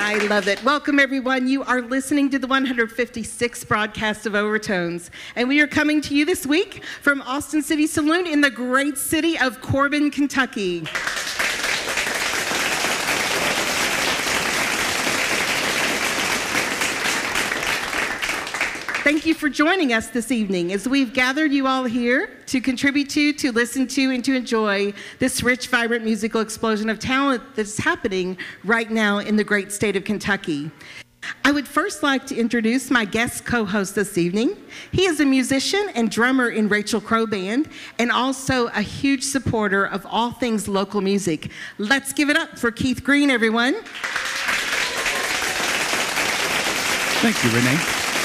I love it. Welcome, everyone. You are listening to the 156th broadcast of Overtones, and we are coming to you this week from Austin City Saloon in the great city of Corbin, Kentucky. Thank you for joining us this evening as we've gathered you all here to contribute to listen to, and to enjoy this rich, vibrant musical explosion of talent that's happening right now in the great state of Kentucky. I would first like to introduce my guest co-host this evening. He is a musician and drummer in Rachel Crow Band, and also a huge supporter of all things local music. Let's give it up for Keith Green, everyone. Thank you, Renee.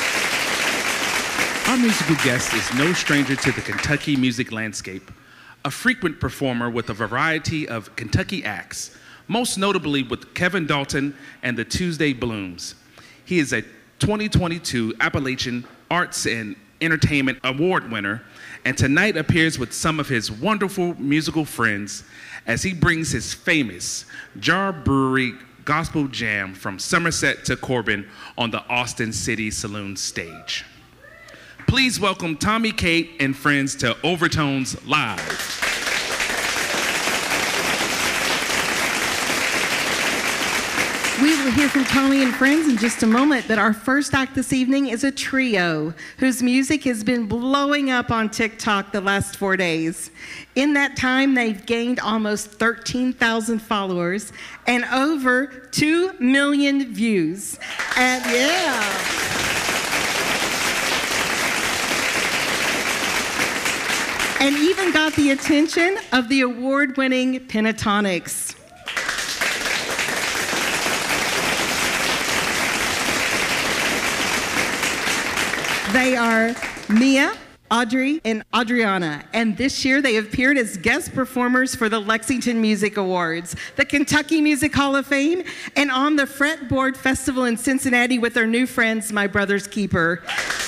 Our musical guest is no stranger to the Kentucky music landscape, a frequent performer with a variety of Kentucky acts, most notably with Kevin Dalton and the Tuesday Blooms. He is a 2022 Appalachian Arts and Entertainment Award winner, and tonight appears with some of his wonderful musical friends as he brings his famous Jar Brewery Gospel Jam from Somerset to Corbin on the Austin City Saloon stage. Please welcome Tommy Kate and friends to Overtones Live. We will hear from Tommy and friends in just a moment, but our first act this evening is a trio whose music has been blowing up on TikTok the last 4 days. In that time, they've gained almost 13,000 followers and over 2 million views. And and even got the attention of the award-winning Pentatonics. They are Mia, Audrey, and Adriana, and this year they appeared as guest performers for the Lexington Music Awards, the Kentucky Music Hall of Fame, and on the Fretboard Festival in Cincinnati with their new friends, My Brother's Keeper.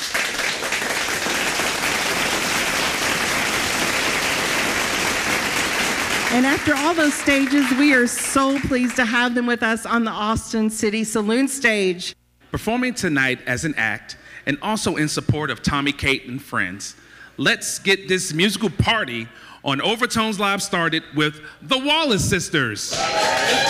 And after all those stages, we are so pleased to have them with us on the Austin City Saloon stage. Performing tonight as an act, and also in support of Tommy Kate and friends, let's get this musical party on Overtones Live started with the Wallace Sisters.